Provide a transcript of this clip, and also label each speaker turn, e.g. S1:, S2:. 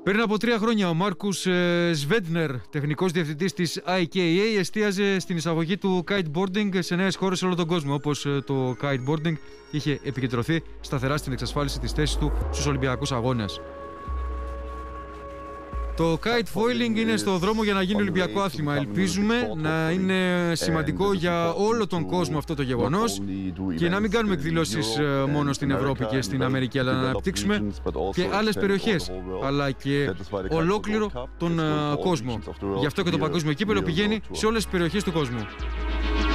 S1: Πριν από 3 χρόνια ο Μάρκους Σβέντνερ, τεχνικός διευθυντής της IKEA, εστίαζε στην εισαγωγή του kiteboarding σε νέες χώρες σε όλο τον κόσμο, όπως το kiteboarding είχε επικεντρωθεί σταθερά στην εξασφάλιση της θέσης του στους Ολυμπιακούς Αγώνες. Το kite foiling είναι στο δρόμο για να γίνει Ολυμπιακό άθλημα. Ελπίζουμε να είναι σημαντικό για όλο τον κόσμο αυτό το γεγονός και να μην κάνουμε εκδηλώσεις μόνο στην Ευρώπη και στην Αμερική, αλλά να αναπτύξουμε και άλλες περιοχές, αλλά και ολόκληρο τον κόσμο. Γι' αυτό και το παγκόσμιο κύπελλο πηγαίνει σε όλες τις περιοχές του κόσμου.